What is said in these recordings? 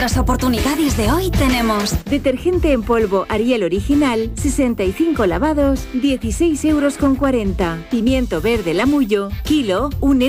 nuestras oportunidades de hoy tenemos detergente en polvo Ariel Original, 65 lavados, 16,40 €. Pimiento verde Lamullo, kilo,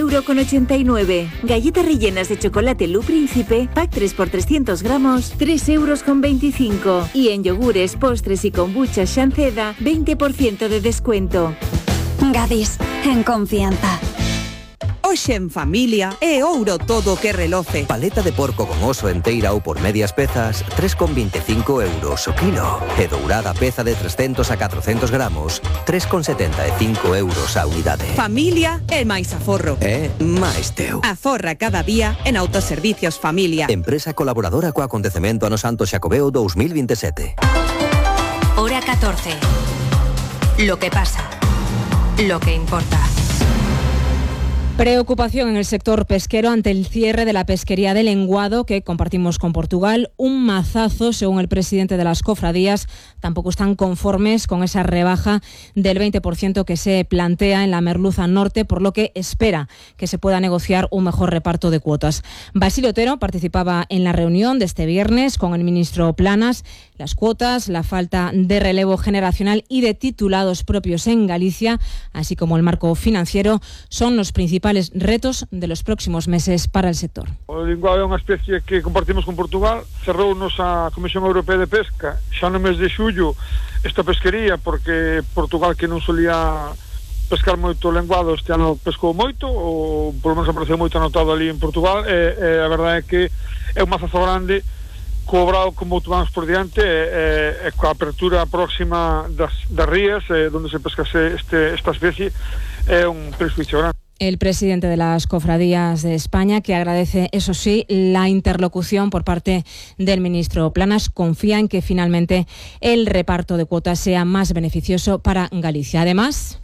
1,89 €. Galletas rellenas de chocolate Lu Príncipe, pack 3 por 300 gramos, 3,25 €. Y en yogures, postres y kombucha Shanceda, 20% de descuento. Gadis, en confianza. Hoxe en familia é ouro todo que reloce. Paleta de porco con oso enteira ou por medias pezas, 3,25 € o kilo. E dourada peza de 300 a 400 gramos, 3,75 € a unidade. Familia é máis aforro. É máis teu. Aforra cada día en Autoservicios Familia. Empresa colaboradora co acontecemento Ano Santo Xacobeo 2027. Hora 14. Lo que pasa. Lo que importa. Preocupación en el sector pesquero ante el cierre de la pesquería de Lenguado que compartimos con Portugal. Un mazazo, según el presidente de las cofradías. Tampoco están conformes con esa rebaja del 20% que se plantea en la merluza norte, por lo que espera que se pueda negociar un mejor reparto de cuotas. Basilio Otero participaba en la reunión de este viernes con el ministro Planas. Las cuotas, la falta de relevo generacional y de titulados propios en Galicia, así como el marco financiero, son los principales retos de los próximos meses para el sector. O linguado é unha especie que compartimos con Portugal. Cerrounos a Comisión Europea de Pesca xa no mes de xullo esta pesquería, porque Portugal, que non solía pescar moito lenguado, este ano pescou moito, ou polo menos apareceu moito anotado ali en Portugal, e a verdade é que é un mazazo grande cobrado como vamos por diante, e coa apertura próxima das rías onde se pescase esta especie, é un prejuicio grande. El presidente de las cofradías de España, que agradece, eso sí, la interlocución por parte del ministro Planas, confía en que finalmente el reparto de cuotas sea más beneficioso para Galicia. Además,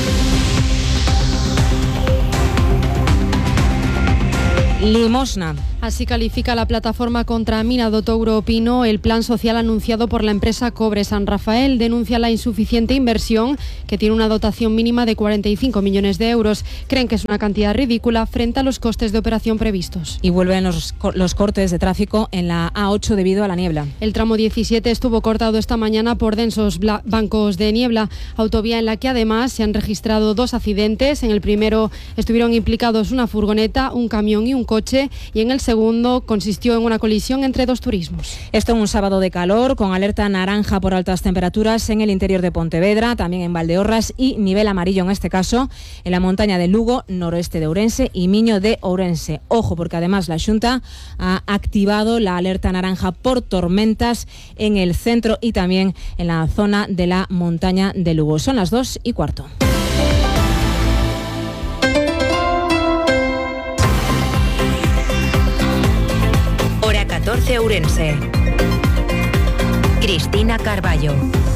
limosna. Así califica la plataforma contra Mina do Touro Pino el plan social anunciado por la empresa Cobre San Rafael. Denuncia la insuficiente inversión, que tiene una dotación mínima de 45 millones de euros. Creen que es una cantidad ridícula frente a los costes de operación previstos. Y vuelven los cortes de tráfico en la A8 debido a la niebla. El tramo 17 estuvo cortado esta mañana por densos bancos de niebla, autovía en la que además se han registrado 2 accidentes. En el primero estuvieron implicados una furgoneta, un camión y un coche, y en el segundo consistió en una colisión entre 2 turismos. Esto en un sábado de calor, con alerta naranja por altas temperaturas en el interior de Pontevedra, también en Valdeorras, y nivel amarillo en este caso en la montaña de Lugo, noroeste de Ourense y Miño de Ourense. Ojo, porque además la Xunta ha activado la alerta naranja por tormentas en el centro y también en la zona de la montaña de Lugo. Son las 2:15. Hora 14 Ourense. Cristina Carballo.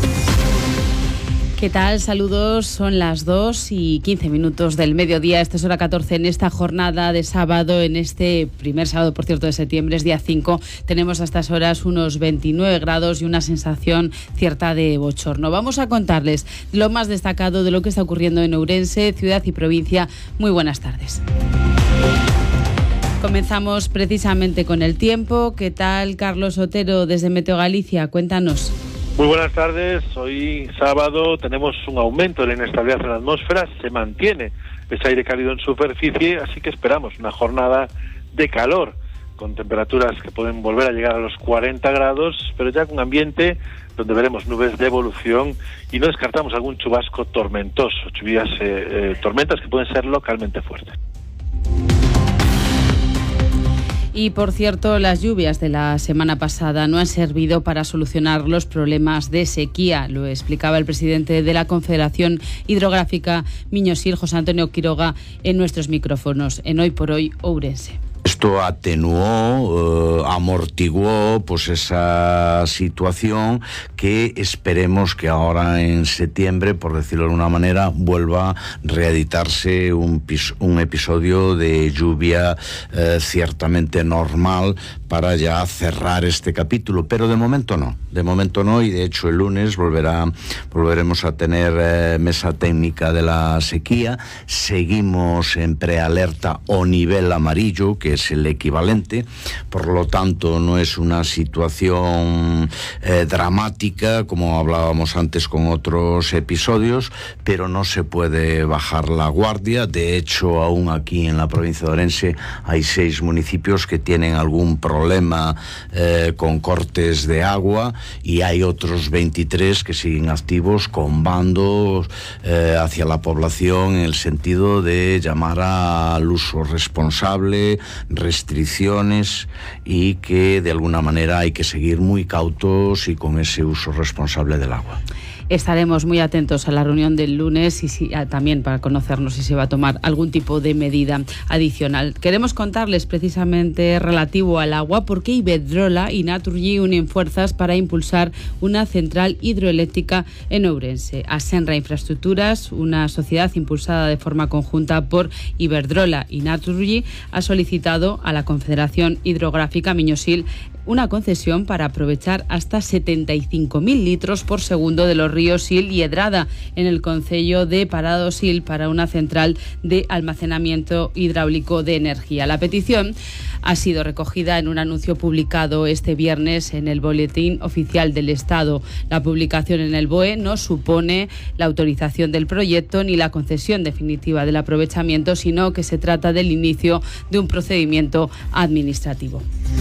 ¿Qué tal? Saludos, son las 2:15 del mediodía. Esta es hora 14 en esta jornada de sábado, en este primer sábado, por cierto, de septiembre, es día 5. Tenemos a estas horas unos 29 grados y una sensación cierta de bochorno. Vamos a contarles lo más destacado de lo que está ocurriendo en Ourense, ciudad y provincia. Muy buenas tardes. Comenzamos precisamente con el tiempo. ¿Qué tal, Carlos Otero, desde Meteo Galicia? Cuéntanos. Muy buenas tardes. Hoy sábado tenemos un aumento de la inestabilidad en la atmósfera. Se mantiene ese aire cálido en superficie, así que esperamos una jornada de calor, con temperaturas que pueden volver a llegar a los 40 grados, pero ya con ambiente donde veremos nubes de evolución y no descartamos algún chubasco tormentoso, tormentas que pueden ser localmente fuertes. Y, por cierto, las lluvias de la semana pasada no han servido para solucionar los problemas de sequía. Lo explicaba el presidente de la Confederación Hidrográfica Miño-Sil, José Antonio Quiroga, en nuestros micrófonos en Hoy por Hoy Ourense. Esto atenuó, amortiguó pues esa situación que esperemos que ahora en septiembre, por decirlo de alguna manera, vuelva a reeditarse un episodio de lluvia ciertamente normal para ya cerrar este capítulo, pero de momento no, y de hecho el lunes volveremos a tener mesa técnica de la sequía. Seguimos en prealerta o nivel amarillo, que es el equivalente. Por lo tanto, no es una situación dramática, como hablábamos antes con otros episodios, pero no se puede bajar la guardia. De hecho, aún aquí en la provincia de Orense hay 6 municipios que tienen algún problema con cortes de agua, y hay otros 23 que siguen activos con bandos hacia la población, en el sentido de llamar al uso responsable, restricciones, y que de alguna manera hay que seguir muy cautos y con ese uso responsable del agua. Estaremos muy atentos a la reunión del lunes y también para conocernos si se va a tomar algún tipo de medida adicional. Queremos contarles precisamente relativo al agua porque Iberdrola y Naturgy unen fuerzas para impulsar una central hidroeléctrica en Ourense. Asenra Infraestructuras, una sociedad impulsada de forma conjunta por Iberdrola y Naturgy, ha solicitado a la Confederación Hidrográfica Miño-Sil una concesión para aprovechar hasta 75.000 litros por segundo de los ríos Sil y Edrada en el concello de Parado Sil para una central de almacenamiento hidráulico de energía. La petición ha sido recogida en un anuncio publicado este viernes en el Boletín Oficial del Estado. La publicación en el BOE no supone la autorización del proyecto ni la concesión definitiva del aprovechamiento, sino que se trata del inicio de un procedimiento administrativo.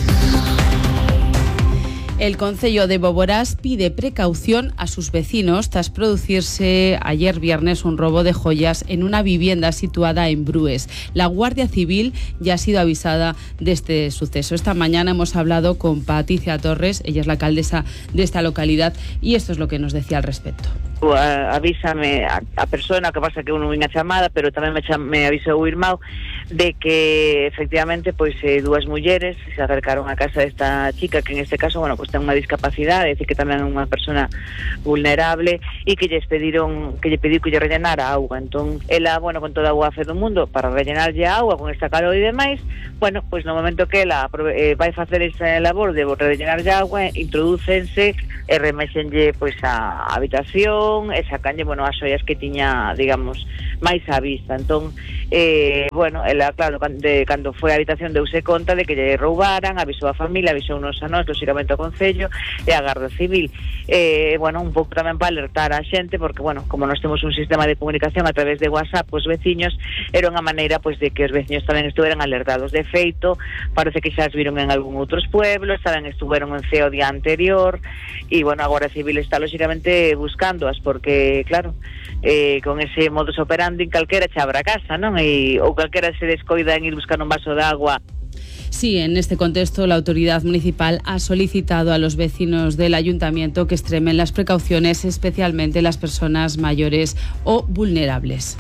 El concello de Boborás pide precaución a sus vecinos tras producirse ayer viernes un robo de joyas en una vivienda situada en Brues. La Guardia Civil ya ha sido avisada de este suceso. Esta mañana hemos hablado con Patricia Torres, ella es la alcaldesa de esta localidad, y esto es lo que nos decía al respecto. Avísame a persona, que pasa que uno viña chamada, pero tamén me avisou o irmão de que efectivamente pois dúas mulleres se acercaron á casa desta chica, que en este caso, bueno, pois ten unha discapacidade, é dicir que tamén é unha persona vulnerable, e que lle pediu que lle rellenara auga. Entón, ela, bueno, con toda a boa fe do mundo, para rellenarlle auga con esta calor e demais, bueno, pois no momento que ela vai facer esa labor de rellenarlle auga, introdúcense e remexenlle pois a habitación, e sacanlle, bueno, as ollas que tiña, digamos, máis á vista. Entón, bueno, ela, claro, cando foi á habitación deuse conta de que lle roubaran, avisou a familia, avisou nos a nós, lóxicamente ao Concello e a Garda Civil. Bueno, un pouco tamén para alertar a xente, porque, bueno, como nós temos un sistema de comunicación a través de WhatsApp, os veciños, era unha maneira, pois, de que os veciños tamén estuveran alertados. De feito, parece que xa as viron en algún outros pueblos, tamén estuveron en Ceo o día anterior, e, bueno, a Guardia Civil está, lóxicamente, buscándoas, porque, claro, con ese modus operandi calquera che abra a casa, non? Ou calquera se descoida en ir buscar un vaso de agua. Sí, en este contexto la autoridad municipal ha solicitado a los vecinos del ayuntamiento que extremen las precauciones, especialmente las personas mayores o vulnerables.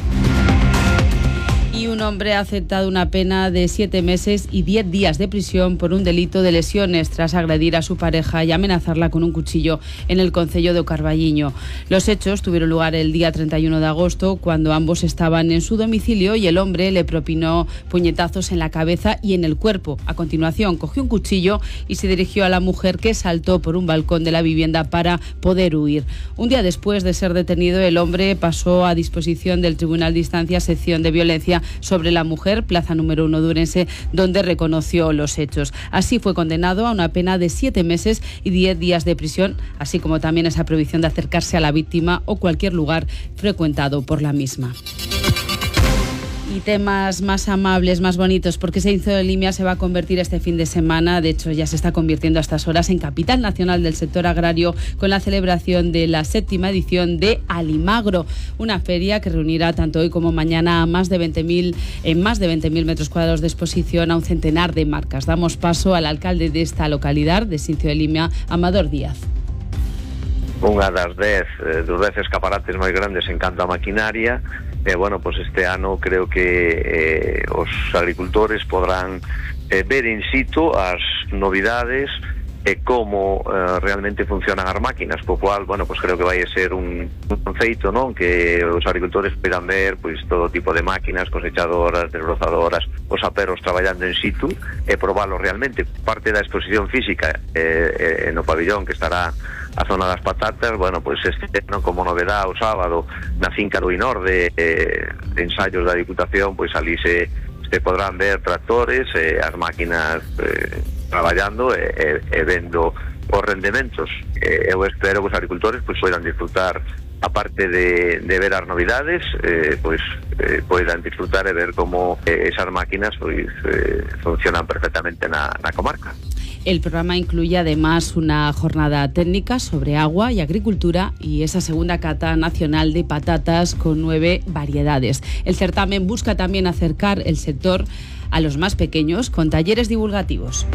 Y un hombre ha aceptado una pena de 7 meses y 10 días de prisión por un delito de lesiones tras agredir a su pareja y amenazarla con un cuchillo en el concello de Carballiño. Los hechos tuvieron lugar el día 31 de agosto, cuando ambos estaban en su domicilio y el hombre le propinó puñetazos en la cabeza y en el cuerpo. A continuación, cogió un cuchillo y se dirigió a la mujer, que saltó por un balcón de la vivienda para poder huir. Un día después de ser detenido, el hombre pasó a disposición del Tribunal de Instancia Sección de Violencia sobre la Mujer, plaza número 1 de Ourense, donde reconoció los hechos. Así fue condenado a una pena de 7 meses y 10 días de prisión, así como también esa prohibición de acercarse a la víctima o cualquier lugar frecuentado por la misma. Y temas más amables, más bonitos, porque Seinzo de Limia se va a convertir este fin de semana, de hecho ya se está convirtiendo a estas horas, en capital nacional del sector agrario, con la celebración de la 7ª edición de Alimagro, una feria que reunirá tanto hoy como mañana a más de 20.000 metros cuadrados de exposición a un centenar de marcas. Damos paso al alcalde de esta localidad, de Seinzo de Limia, Amador Díaz. Unha das 10 escaparates máis grandes en canto a maquinaria, bueno, pues este ano creo que os agricultores podrán ver in situ as novidades e como realmente funcionan as máquinas, co cual, bueno, pues creo que vai ser un feito, non? Que os agricultores poidan ver pois todo tipo de máquinas, cosechadoras, desbrozadoras, os aperos traballando in situ e probalo realmente. Parte da exposición física no pabillón, que estará a zona das patatas, bueno, pois este ano como novedade o sábado na finca do Inor de ensaios da Diputación, pois ali se se podrán ver tractores, as máquinas traballando e vendo os rendementos. Eu espero que os agricultores pois poidan disfrutar, aparte de ver as novidades, poidan disfrutar e ver como esas máquinas pois funcionan perfectamente na comarca. El programa incluye además una jornada técnica sobre agua y agricultura y esa segunda cata nacional de patatas con 9 variedades. El certamen busca también acercar el sector a los más pequeños con talleres divulgativos.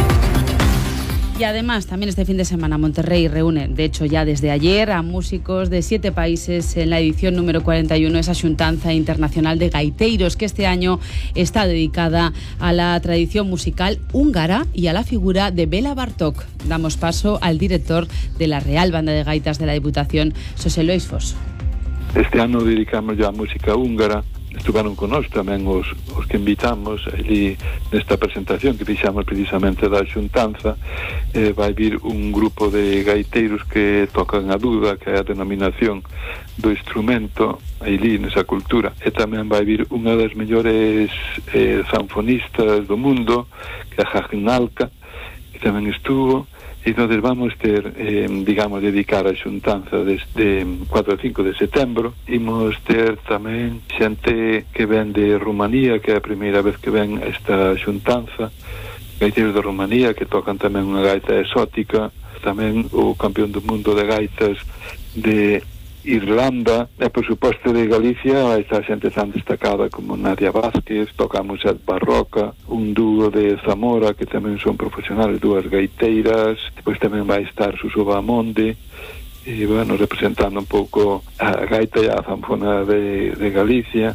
Y además, también este fin de semana Monterrey reúne, de hecho ya desde ayer, a músicos de 7 países en la edición número 41 de esa Xuntanza Internacional de Gaiteiros, que este año está dedicada a la tradición musical húngara y a la figura de Bela Bartók. Damos paso al director de la Real Banda de Gaitas de la Diputación, Xosé Luis Foso. Este ano dedicamos ya a música húngara. Estuveron con nós tamén os que invitamos ali nesta presentación que fixamos precisamente da Xuntanza. Vai vir un grupo de gaiteiros que tocan a duda, que é a denominación do instrumento ali nesa cultura, e tamén vai vir unha das mellores zanfonistas do mundo, que é a Jagnalka, que tamén estuvo. E entonces vamos ter, dedicar a xuntanza desde 4 a 5 de setembro. Imos ter tamén xente que ven de Rumanía, que é a primeira vez que ven esta xuntanza, gaiteiros de Rumanía que tocan tamén unha gaita exótica, tamén o campeón do mundo de gaitas de Irlanda, e por suposto de Galicia esta xente tan destacada como Nadia Vázquez, tocamos a Barroca, un dúo de Zamora que tamén son profesionales, 2 gaiteiras, depois tamén vai estar Suso Bamonde, e bueno, representando un pouco a gaita e a zanfona de Galicia.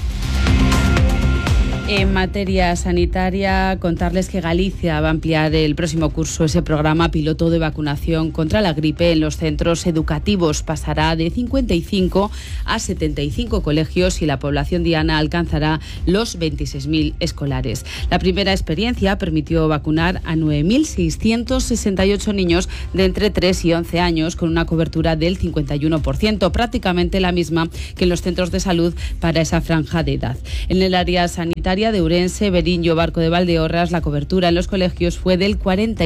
En materia sanitaria, contarles que Galicia va a ampliar el próximo curso ese programa piloto de vacunación contra la gripe en los centros educativos. Pasará de 55 a 75 colegios y la población diana alcanzará los 26.000 escolares. La primera experiencia permitió vacunar a 9.668 niños de entre 3 y 11 años con una cobertura del 51%, prácticamente la misma que en los centros de salud para esa franja de edad. En el área sanitaria de Ourense, Beriño, Barco de Valdeorras, la cobertura en los colegios fue del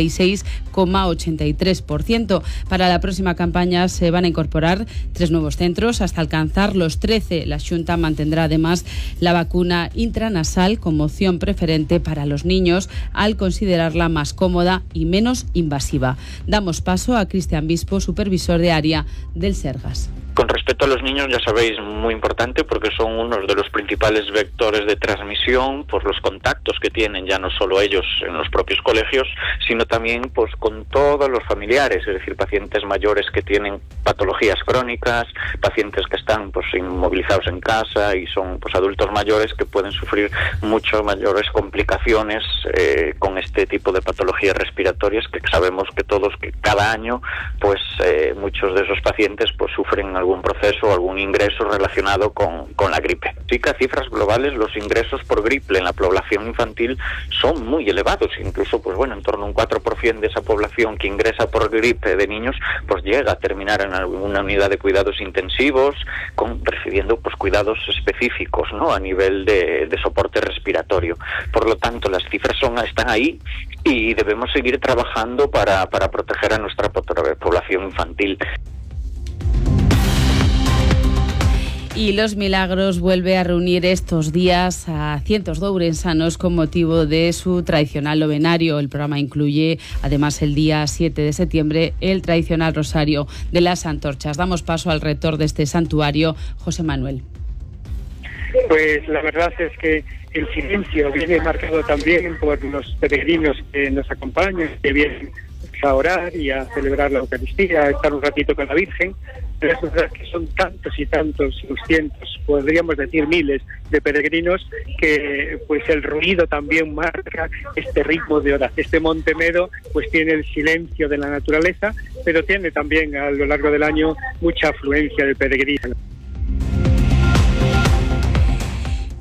46,83%. Para la próxima campaña se van a incorporar 3 nuevos centros hasta alcanzar los 13. La Xunta mantendrá además la vacuna intranasal como opción preferente para los niños al considerarla más cómoda y menos invasiva. Damos paso a Cristian Bispo, supervisor de área del Sergas. Con respecto a los niños, ya sabéis, muy importante porque son unos de los principales vectores de transmisión por los contactos que tienen ya no solo ellos en los propios colegios, sino también pues con todos los familiares, es decir, pacientes mayores que tienen patologías crónicas, pacientes que están pues inmovilizados en casa y son pues adultos mayores que pueden sufrir mucho mayores complicaciones con este tipo de patologías respiratorias que sabemos que todos, que cada año pues muchos de esos pacientes pues sufren algún proceso o algún ingreso relacionado con la gripe. Sí que a cifras globales los ingresos por gripe en la población infantil son muy elevados, incluso pues bueno, en torno a un 4% de esa población que ingresa por gripe de niños pues llega a terminar en alguna unidad de cuidados intensivos recibiendo pues cuidados específicos, ¿no? A nivel de soporte respiratorio. Por lo tanto, las cifras están ahí y debemos seguir trabajando para proteger a nuestra población infantil. Y Los Milagros vuelve a reunir estos días a cientos de ourensanos con motivo de su tradicional novenario. El programa incluye, además, el día 7 de septiembre, el tradicional Rosario de las Antorchas. Damos paso al rector de este santuario, José Manuel. Pues la verdad es que el silencio viene marcado también por los peregrinos que nos acompañan, que vienen a orar y a celebrar la Eucaristía, a estar un ratito con la Virgen. Pero es verdad que son tantos y tantos, cientos, podríamos decir miles de peregrinos, que pues el ruido también marca este ritmo de oración. Este Monte Medo pues tiene el silencio de la naturaleza, pero tiene también a lo largo del año mucha afluencia de peregrinos.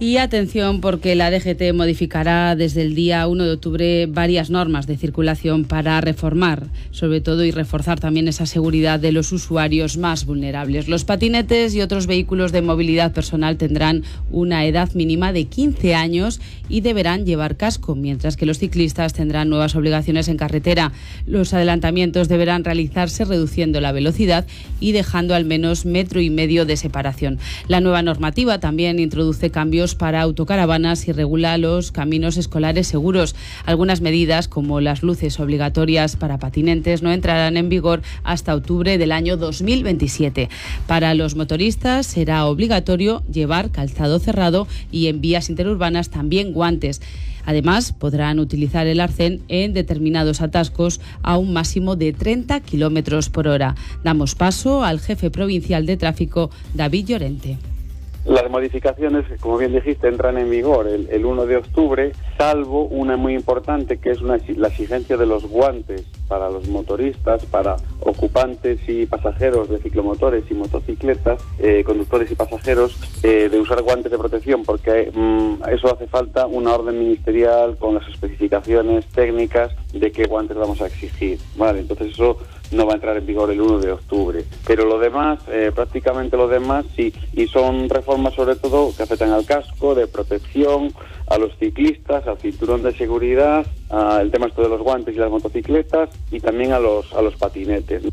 Y atención, porque la DGT modificará desde el día 1 de octubre varias normas de circulación para reformar, sobre todo, y reforzar también esa seguridad de los usuarios más vulnerables. Los patinetes y otros vehículos de movilidad personal tendrán una edad mínima de 15 años y deberán llevar casco, mientras que los ciclistas tendrán nuevas obligaciones en carretera. Los adelantamientos deberán realizarse reduciendo la velocidad y dejando al menos 1,5 metros de separación. La nueva normativa también introduce cambios para autocaravanas y regula los caminos escolares seguros. Algunas medidas, como las luces obligatorias para patinantes, no entrarán en vigor hasta octubre del año 2027. Para los motoristas será obligatorio llevar calzado cerrado y en vías interurbanas también guantes. Además, podrán utilizar el arcén en determinados atascos a un máximo de 30 kilómetros por hora. Damos paso al jefe provincial de tráfico, David Llorente. Las modificaciones, como bien dijiste, entran en vigor el 1 de octubre, salvo una muy importante, que es la exigencia de los guantes para los motoristas, para ocupantes y pasajeros de ciclomotores y motocicletas, conductores y pasajeros, de usar guantes de protección, porque eso hace falta una orden ministerial con las especificaciones técnicas de qué guantes vamos a exigir, ¿vale? Entonces eso no va a entrar en vigor el 1 de octubre. Pero lo demás, prácticamente lo demás, sí, y son reformas sobre todo que afectan al casco, de protección, a los ciclistas, al cinturón de seguridad, al tema esto de los guantes y las motocicletas, y también a los patinetes.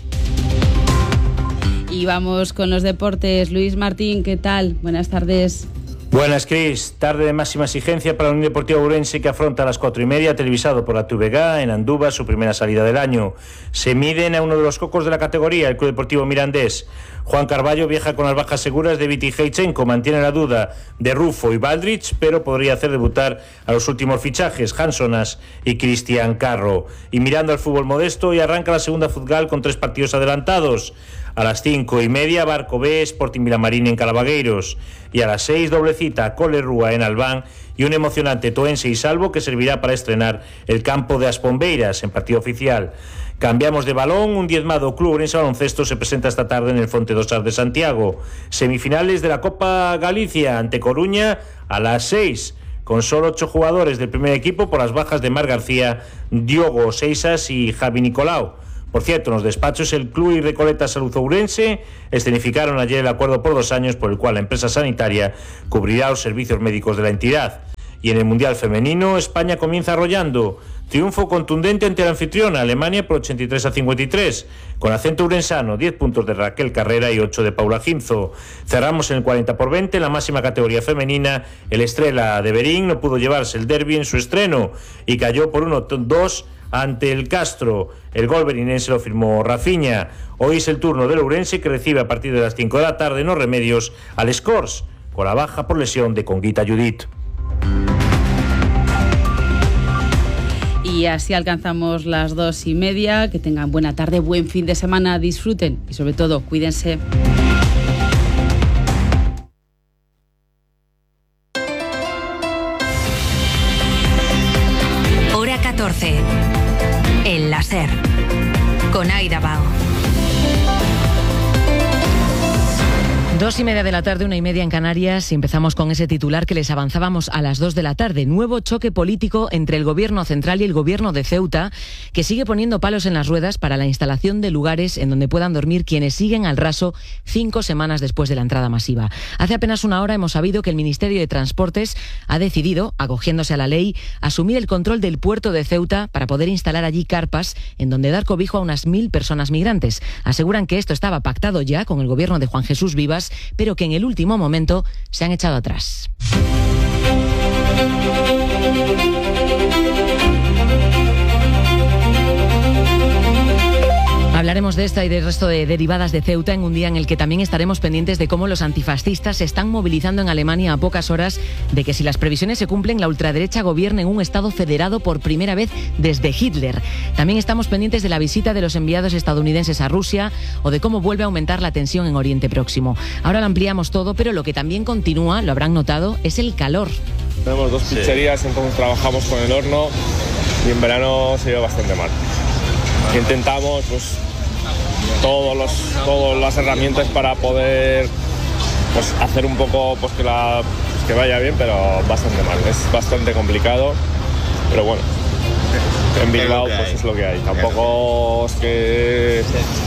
Y vamos con los deportes. Luis Martín, ¿qué tal? Buenas tardes. Buenas, Cris. Tarde de máxima exigencia para la Unión Deportiva Ourense, que afronta a las 4:30, televisado por la TVG en Andúba, su primera salida del año. Se miden a uno de los cocos de la categoría, el Club Deportivo Mirandés. Juan Carballo viaja con las bajas seguras de Viti Heichenko, mantiene la duda de Rufo y Baldrich, pero podría hacer debutar a los últimos fichajes, Hansonas y Cristian Carro. Y mirando al fútbol modesto, y arranca la segunda Futgal con 3 partidos adelantados. A las 5:30, Barco B, Sporting Vilamarín en Calabagueiros. Y a las 6, doble cita, Colerrúa en Albán y un emocionante Toense y Salvo, que servirá para estrenar el campo de As Pombeiras en partido oficial. Cambiamos de balón. Un diezmado Club Ourense Baloncesto se presenta esta tarde en el Fonte dos Arts de Santiago. Semifinales de la Copa Galicia ante Coruña a las 6. Con solo 8 jugadores del primer equipo por las bajas de Mar García, Diogo Seixas y Javi Nicolau. Por cierto, en los despachos, el Club y Recoleta Salud Ourense escenificaron ayer el acuerdo por 2 años por el cual la empresa sanitaria cubrirá los servicios médicos de la entidad. Y en el Mundial Femenino, España comienza arrollando. Triunfo contundente ante la anfitriona, Alemania, por 83-53, con acento ourensano, 10 puntos de Raquel Carrera y 8 de Paula Ginzo. Cerramos en el 40-20, en la máxima categoría femenina. El Estrela de Berín no pudo llevarse el derbi en su estreno y cayó por 1-2 ante el Castro. El gol berinense lo firmó Rafiña. Hoy es el turno del Ourense, que recibe a partir de las 5 de la tarde en Los Remedios al Scores, con la baja por lesión de Conguita Judith. Y así alcanzamos las 2:30. Que tengan buena tarde, buen fin de semana, disfruten y sobre todo cuídense. Hora 14. El láser. Con Aida Bao. 2:30 de la tarde, 1:30 en Canarias, y empezamos con ese titular que les avanzábamos a las 2 de la tarde. Nuevo choque político entre el Gobierno central y el Gobierno de Ceuta, que sigue poniendo palos en las ruedas para la instalación de lugares en donde puedan dormir quienes siguen al raso 5 semanas después de la entrada masiva. Hace apenas una hora hemos sabido que el Ministerio de Transportes ha decidido, acogiéndose a la ley, asumir el control del puerto de Ceuta para poder instalar allí carpas en donde dar cobijo a unas 1.000 personas migrantes. Aseguran que esto estaba pactado ya con el Gobierno de Juan Jesús Vivas, pero que en el último momento se han echado atrás. Hablaremos de esta y del resto de derivadas de Ceuta en un día en el que también estaremos pendientes de cómo los antifascistas se están movilizando en Alemania a pocas horas de que, si las previsiones se cumplen, la ultraderecha gobierne en un Estado federado por primera vez desde Hitler. También estamos pendientes de la visita de los enviados estadounidenses a Rusia o de cómo vuelve a aumentar la tensión en Oriente Próximo. Ahora lo ampliamos todo, pero lo que también continúa, lo habrán notado, es el calor. Tenemos 2 pizzerías, entonces trabajamos con el horno y en verano se lleva bastante mal. Intentamos todas las herramientas para poder hacer un poco que que vaya bien, pero bastante mal. Es bastante complicado, pero bueno. En Bilbao pues es lo que hay. Tampoco es que...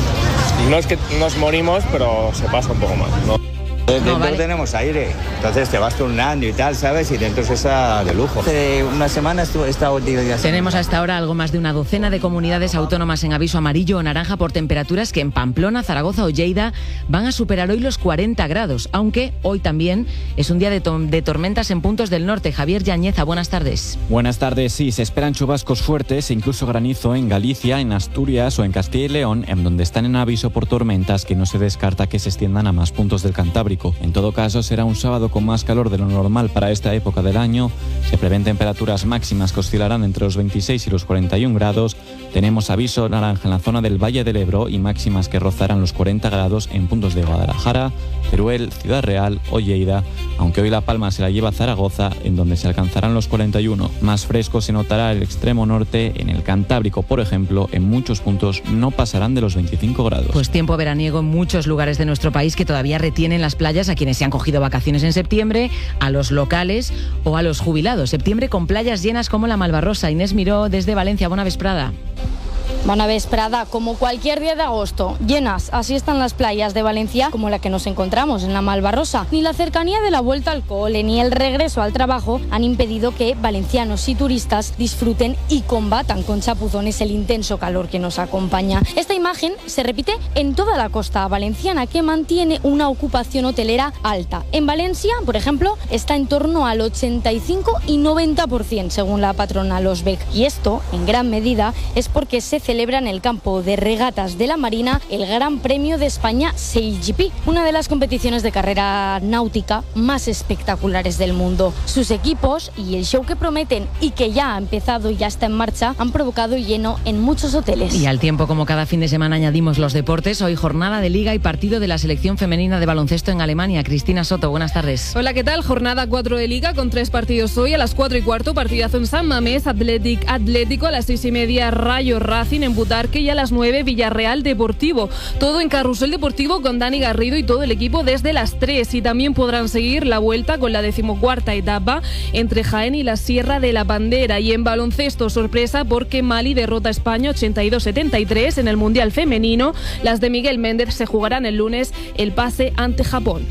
No es que nos morimos, pero se pasa un poco mal, ¿no? Dentro tenemos aire, entonces te vas turnando y tal, ¿sabes? Y dentro es esa de lujo. Hace una semana estado Tenemos hasta ahora algo más de una docena de comunidades autónomas en aviso amarillo o naranja por temperaturas que en Pamplona, Zaragoza o Lleida van a superar hoy los 40 grados, aunque hoy también es un día de tormentas en puntos del norte. Javier Yañeza, buenas tardes. Buenas tardes, sí, se esperan chubascos fuertes e incluso granizo en Galicia, en Asturias o en Castilla y León, en donde están en aviso por tormentas que no se descarta que se extiendan a más puntos del Cantábrico. En todo caso, será un sábado con más calor de lo normal para esta época del año. Se prevén temperaturas máximas que oscilarán entre los 26 y los 41 grados. Tenemos aviso naranja en la zona del Valle del Ebro y máximas que rozarán los 40 grados en puntos de Guadalajara, Teruel, Ciudad Real o Lleida, aunque hoy La Palma se la lleva a Zaragoza, en donde se alcanzarán los 41. Más fresco se notará el extremo norte. En el Cantábrico, por ejemplo, en muchos puntos no pasarán de los 25 grados. Pues tiempo veraniego en muchos lugares de nuestro país que todavía retienen las playas a quienes se han cogido vacaciones en septiembre, a los locales o a los jubilados. Septiembre con playas llenas como la Malvarrosa. Inés Miró desde Valencia, bona vesprada. Bona vesprada, como cualquier día de agosto, llenas. Así están las playas de Valencia, como la que nos encontramos en la Malvarrosa. Ni la cercanía de la vuelta al cole ni el regreso al trabajo han impedido que valencianos y turistas disfruten y combatan con chapuzones el intenso calor que nos acompaña. Esta imagen se repite en toda la costa valenciana, que mantiene una ocupación hotelera alta. En Valencia, por ejemplo, está en torno al 85 y 90%, según la patronal Osbec. Y esto, en gran medida, es porque se celebra en el campo de regatas de la Marina el Gran Premio de España SailGP, una de las competiciones de carrera náutica más espectaculares del mundo. Sus equipos y el show que prometen y que ya ha empezado y ya está en marcha han provocado lleno en muchos hoteles. Y al tiempo, como cada fin de semana, añadimos los deportes. Hoy jornada de Liga y partido de la selección femenina de baloncesto en Alemania. Cristina Soto, buenas tardes. Hola, ¿qué tal? Jornada 4 de Liga con 3 partidos hoy. A las 4:15, partidazo en San Mamés, Atlético. A las 6:30, Rayo Racing en Butarque, y a las 9 Villarreal Deportivo. Todo en Carrusel Deportivo con Dani Garrido y todo el equipo desde las 3. Y también podrán seguir la vuelta con la 14ª etapa entre Jaén y la Sierra de la Bandera. Y en baloncesto, sorpresa porque Mali derrota a España 82-73 en el Mundial Femenino. Las de Miguel Méndez se jugarán el lunes el pase ante Japón.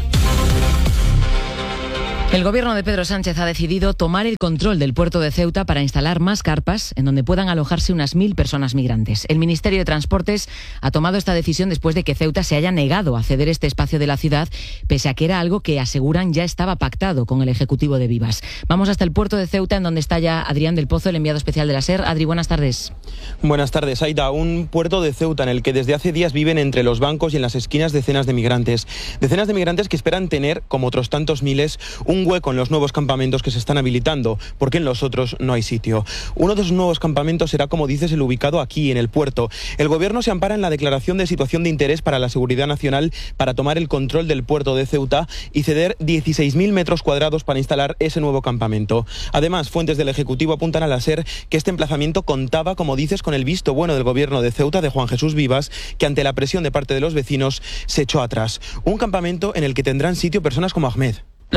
El gobierno de Pedro Sánchez ha decidido tomar el control del puerto de Ceuta para instalar más carpas en donde puedan alojarse unas 1.000 personas migrantes. El Ministerio de Transportes ha tomado esta decisión después de que Ceuta se haya negado a ceder este espacio de la ciudad, pese a que era algo que aseguran ya estaba pactado con el Ejecutivo de Vivas. Vamos hasta el puerto de Ceuta, en donde está ya Adrián del Pozo, el enviado especial de la SER. Adri, buenas tardes. Buenas tardes, Aida. Un puerto de Ceuta en el que desde hace días viven entre los bancos y en las esquinas decenas de migrantes. Decenas de migrantes que esperan tener, como otros tantos miles, un hueco en los nuevos campamentos que se están habilitando, porque en los otros no hay sitio. Uno de esos nuevos campamentos será, como dices, el ubicado aquí, en el puerto. El gobierno se ampara en la declaración de situación de interés para la seguridad nacional para tomar el control del puerto de Ceuta y ceder 16.000 metros cuadrados para instalar ese nuevo campamento. Además, fuentes del Ejecutivo apuntan a la SER que este emplazamiento contaba, como dices, con el visto bueno del gobierno de Ceuta, de Juan Jesús Vivas, que ante la presión de parte de los vecinos se echó atrás. Un campamento en el que tendrán sitio personas como Ahmed,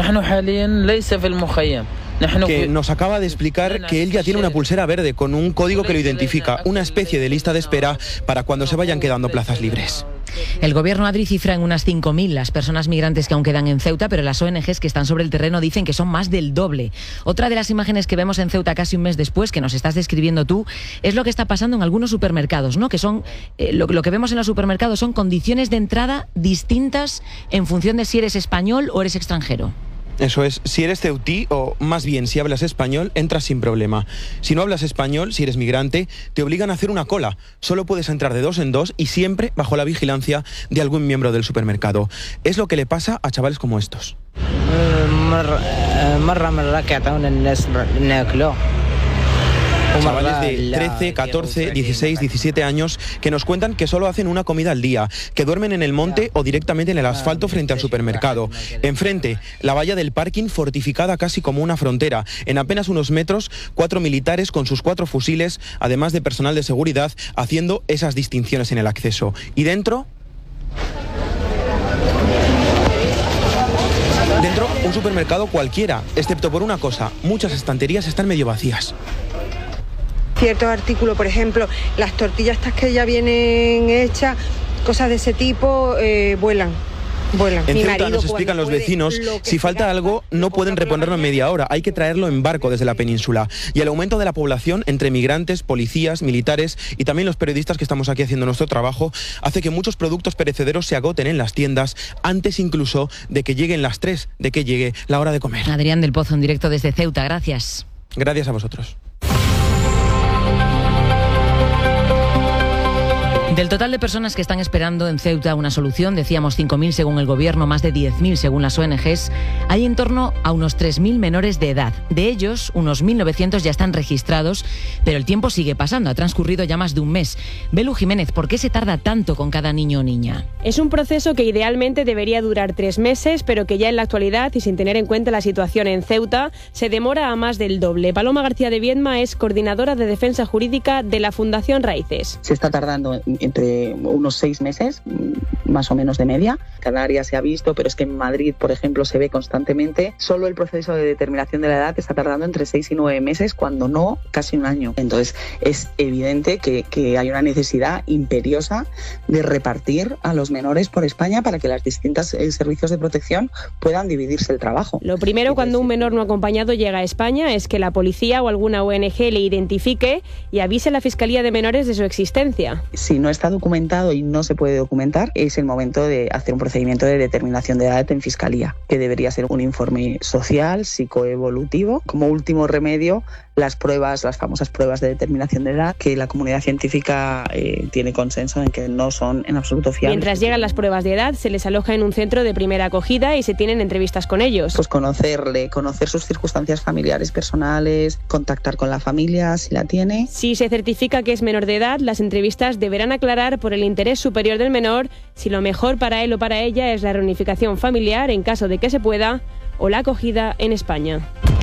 que nos acaba de explicar que él ya tiene una pulsera verde con un código que lo identifica, una especie de lista de espera para cuando se vayan quedando plazas libres. El gobierno, Adri, cifra en unas 5.000 las personas migrantes que aún quedan en Ceuta, pero las ONGs que están sobre el terreno dicen que son más del doble. Otra de las imágenes que vemos en Ceuta casi un mes después, que nos estás describiendo tú, es lo que está pasando en algunos supermercados, ¿no? Que son lo que vemos en los supermercados son condiciones de entrada distintas en función de si eres español o eres extranjero. Eso es, si eres ceutí, o más bien si hablas español, entras sin problema. Si no hablas español, si eres migrante, te obligan a hacer una cola. Solo puedes entrar de 2 en 2 y siempre bajo la vigilancia de algún miembro del supermercado. Es lo que le pasa a chavales como estos. Chavales de 13, 14, 16, 17 años que nos cuentan que solo hacen una comida al día, que duermen en el monte o directamente en el asfalto frente al supermercado. Enfrente, la valla del parking fortificada casi como una frontera. En apenas unos metros, 4 militares con sus 4 fusiles, además de personal de seguridad, haciendo esas distinciones en el acceso. Y dentro, un supermercado cualquiera, excepto por una cosa, muchas estanterías están medio vacías. Ciertos artículos, por ejemplo, las tortillas estas que ya vienen hechas, cosas de ese tipo, vuelan. En Ceuta nos explican los vecinos, si falta algo no pueden reponerlo en media hora, hay que traerlo en barco desde la península. Y el aumento de la población entre migrantes, policías, militares y también los periodistas que estamos aquí haciendo nuestro trabajo hace que muchos productos perecederos se agoten en las tiendas antes incluso de que lleguen las 3, de que llegue la hora de comer. Adrián del Pozo en directo desde Ceuta, gracias. Gracias a vosotros. Del total de personas que están esperando en Ceuta una solución, decíamos 5.000 según el gobierno, más de 10.000 según las ONGs, hay en torno a unos 3.000 menores de edad. De ellos, unos 1.900 ya están registrados, pero el tiempo sigue pasando, ha transcurrido ya más de un mes. Belu Jiménez, ¿por qué se tarda tanto con cada niño o niña? Es un proceso que idealmente debería durar 3 meses, pero que ya en la actualidad, y sin tener en cuenta la situación en Ceuta, se demora a más del doble. Paloma García de Viedma es coordinadora de defensa jurídica de la Fundación Raíces. Se está tardando entre unos 6 meses, más o menos de media. Canarias se ha visto, pero es que en Madrid, por ejemplo, se ve constantemente. Solo el proceso de determinación de la edad está tardando entre 6 y 9 meses, cuando no casi un año. Entonces, es evidente que hay una necesidad imperiosa de repartir a los menores por España para que las distintas servicios de protección puedan dividirse el trabajo. Lo primero cuando un menor no acompañado llega a España es que la policía o alguna ONG le identifique y avise a la Fiscalía de Menores de su existencia. Si no está documentado y no se puede documentar, es el momento de hacer un procedimiento de determinación de edad en Fiscalía, que debería ser un informe social, psicoevolutivo. Como último remedio, las famosas pruebas de determinación de edad, que la comunidad científica tiene consenso en que no son en absoluto fiables. Mientras llegan las pruebas de edad, se les aloja en un centro de primera acogida y se tienen entrevistas con ellos. Pues conocer sus circunstancias familiares, personales, contactar con la familia si la tiene. Si se certifica que es menor de edad, las entrevistas deberán aclarar por el interés superior del menor si lo mejor para él o para ella es la reunificación familiar en caso de que se pueda o la acogida en España.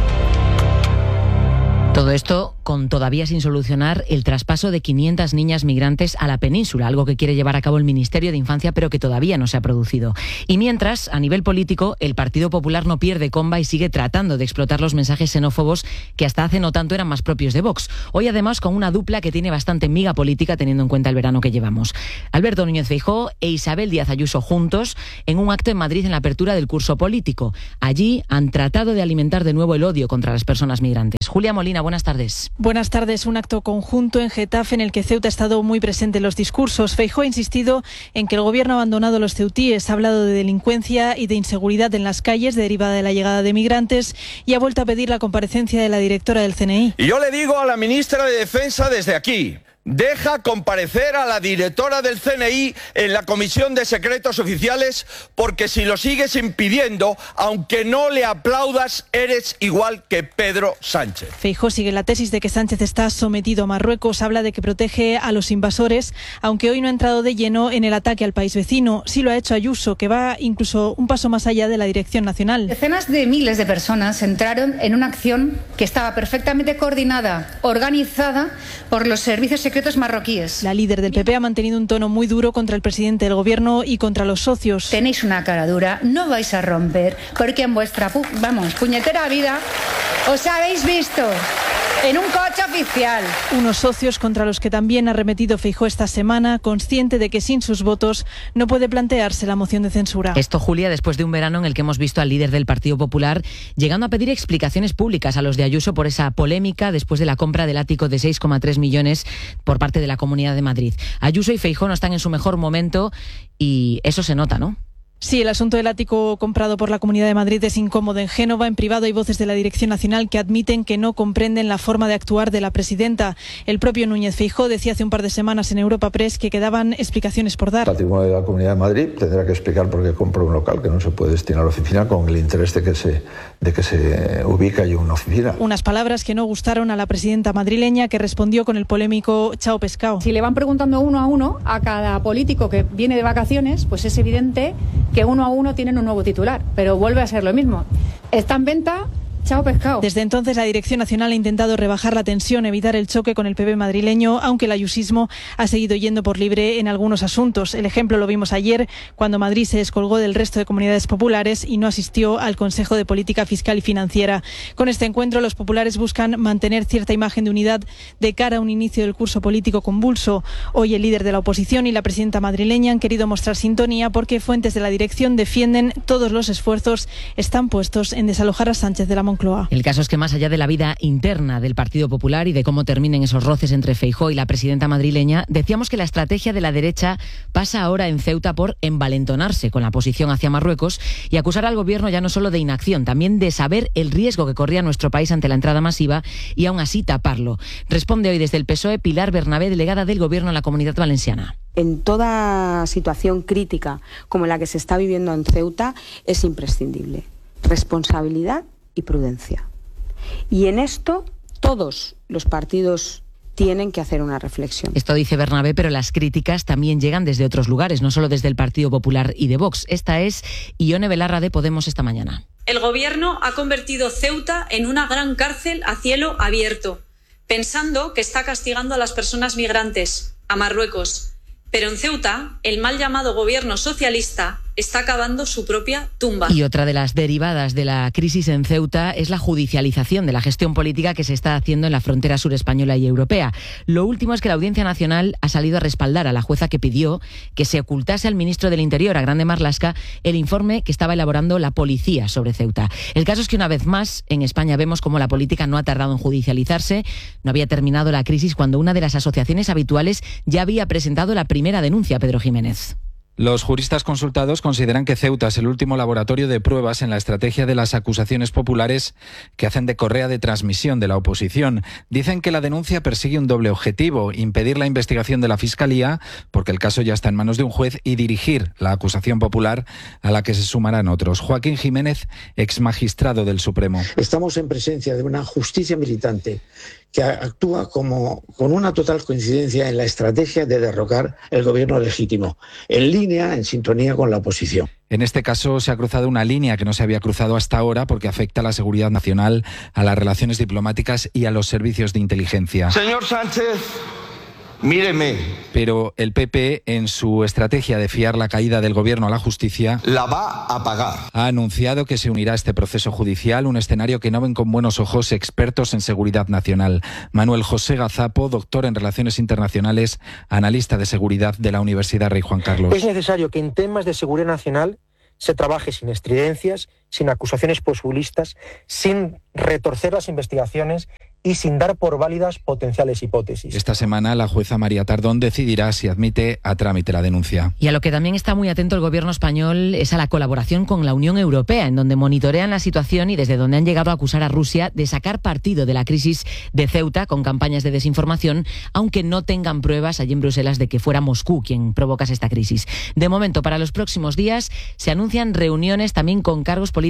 Todo esto con todavía sin solucionar el traspaso de 500 niñas migrantes a la península, algo que quiere llevar a cabo el Ministerio de Infancia, pero que todavía no se ha producido. Y mientras, a nivel político, el Partido Popular no pierde comba y sigue tratando de explotar los mensajes xenófobos que hasta hace no tanto eran más propios de Vox. Hoy, además, con una dupla que tiene bastante miga política teniendo en cuenta el verano que llevamos. Alberto Núñez Feijóo e Isabel Díaz Ayuso juntos en un acto en Madrid en la apertura del curso político. Allí han tratado de alimentar de nuevo el odio contra las personas migrantes. Julia Molina, buenas tardes. Buenas tardes. Un acto conjunto en Getafe en el que Ceuta ha estado muy presente en los discursos. Feijóo ha insistido en que el gobierno ha abandonado a los ceutíes, ha hablado de delincuencia y de inseguridad en las calles derivada de la llegada de migrantes y ha vuelto a pedir la comparecencia de la directora del CNI. Y yo le digo a la ministra de Defensa desde aquí: deja comparecer a la directora del CNI en la Comisión de Secretos Oficiales, porque si lo sigues impidiendo, aunque no le aplaudas, eres igual que Pedro Sánchez. Feijóo sigue la tesis de que Sánchez está sometido a Marruecos, habla de que protege a los invasores, aunque hoy no ha entrado de lleno en el ataque al país vecino. Sí lo ha hecho Ayuso, que va incluso un paso más allá de la dirección nacional. Decenas de miles de personas entraron en una acción que estaba perfectamente coordinada, organizada por los servicios secretos marroquíes. La líder del PP ha mantenido un tono muy duro contra el presidente del gobierno y contra los socios. Tenéis una cara dura, no vais a romper, porque en vuestra puñetera vida os habéis visto en un coche oficial. Unos socios contra los que también ha arremetido Feijóo esta semana, consciente de que sin sus votos no puede plantearse la moción de censura. Esto, Julia, después de un verano en el que hemos visto al líder del Partido Popular llegando a pedir explicaciones públicas a los de Ayuso por esa polémica después de la compra del ático de 6,3 millones por parte de la Comunidad de Madrid. Ayuso y Feijóo no están en su mejor momento y eso se nota, ¿no? Sí, el asunto del ático comprado por la Comunidad de Madrid es incómodo. En Génova, en privado, hay voces de la Dirección Nacional que admiten que no comprenden la forma de actuar de la presidenta. El propio Núñez Feijóo decía hace un par de semanas en Europa Press que quedaban explicaciones por dar. El patrimonio de la Comunidad de Madrid tendrá que explicar por qué compra un local que no se puede destinar a la oficina con el interés de que se ubica allí una oficina. Unas palabras que no gustaron a la presidenta madrileña, que respondió con el polémico chao pescado. Si le van preguntando uno a uno a cada político que viene de vacaciones, pues es evidente que uno a uno tienen un nuevo titular, pero vuelve a ser lo mismo. Está en venta chao pescado. Desde entonces la Dirección Nacional ha intentado rebajar la tensión, evitar el choque con el PP madrileño, aunque el ayusismo ha seguido yendo por libre en algunos asuntos. El ejemplo lo vimos ayer, cuando Madrid se descolgó del resto de comunidades populares y no asistió al Consejo de Política Fiscal y Financiera. Con este encuentro, los populares buscan mantener cierta imagen de unidad de cara a un inicio del curso político convulso. Hoy el líder de la oposición y la presidenta madrileña han querido mostrar sintonía porque fuentes de la dirección defienden todos los esfuerzos están puestos en desalojar a Sánchez de la Moncloa. El caso es que más allá de la vida interna del Partido Popular y de cómo terminen esos roces entre Feijóo y la presidenta madrileña, decíamos que la estrategia de la derecha pasa ahora en Ceuta por envalentonarse con la posición hacia Marruecos y acusar al gobierno ya no solo de inacción, también de saber el riesgo que corría nuestro país ante la entrada masiva y aún así taparlo. Responde hoy desde el PSOE Pilar Bernabé, delegada del Gobierno en la Comunidad Valenciana. En toda situación crítica como la que se está viviendo en Ceuta es imprescindible responsabilidad y prudencia. Y en esto todos los partidos tienen que hacer una reflexión. Esto dice Bernabé, pero las críticas también llegan desde otros lugares, no solo desde el Partido Popular y de Vox. Esta es Ione Belarra de Podemos esta mañana. El Gobierno ha convertido Ceuta en una gran cárcel a cielo abierto, pensando que está castigando a las personas migrantes, a Marruecos. Pero en Ceuta, el mal llamado gobierno socialista está cavando su propia tumba. Y otra de las derivadas de la crisis en Ceuta es la judicialización de la gestión política que se está haciendo en la frontera sur española y europea. Lo último es que la Audiencia Nacional ha salido a respaldar a la jueza que pidió que se ocultase al ministro del Interior, a Grande Marlaska, el informe que estaba elaborando la policía sobre Ceuta. El caso es que una vez más en España vemos cómo la política no ha tardado en judicializarse. No había terminado la crisis cuando una de las asociaciones habituales ya había presentado la primera denuncia, Pedro Jiménez. Los juristas consultados consideran que Ceuta es el último laboratorio de pruebas en la estrategia de las acusaciones populares que hacen de correa de transmisión de la oposición. Dicen que la denuncia persigue un doble objetivo: impedir la investigación de la Fiscalía, porque el caso ya está en manos de un juez, y dirigir la acusación popular a la que se sumarán otros. Joaquín Jiménez, exmagistrado del Supremo. Estamos en presencia de una justicia militante que actúa con una total coincidencia en la estrategia de derrocar el gobierno legítimo, en línea, en sintonía con la oposición. En este caso se ha cruzado una línea que no se había cruzado hasta ahora porque afecta a la seguridad nacional, a las relaciones diplomáticas y a los servicios de inteligencia. Señor Sánchez, míreme. Pero el PP, en su estrategia de fiar la caída del gobierno a la justicia, la va a pagar. Ha anunciado que se unirá a este proceso judicial, un escenario que no ven con buenos ojos expertos en seguridad nacional. Manuel José Gazapo, doctor en Relaciones Internacionales, analista de seguridad de la Universidad Rey Juan Carlos. Es necesario que en temas de seguridad nacional se trabaje sin estridencias, sin acusaciones populistas, sin retorcer las investigaciones y sin dar por válidas potenciales hipótesis. Esta semana la jueza María Tardón decidirá si admite a trámite la denuncia. Y a lo que también está muy atento el gobierno español es a la colaboración con la Unión Europea, en donde monitorean la situación y desde donde han llegado a acusar a Rusia de sacar partido de la crisis de Ceuta con campañas de desinformación, aunque no tengan pruebas allí en Bruselas de que fuera Moscú quien provocase esta crisis. De momento, para los próximos días se anuncian reuniones también con cargos políticos